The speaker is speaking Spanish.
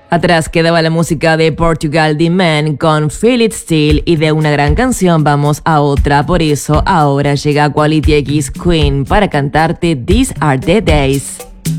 Atrás quedaba la música de Portugal The Man con Feel It Still, y de una gran canción vamos a otra. Por eso ahora llega Quality X Queen para cantarte These Are The Days.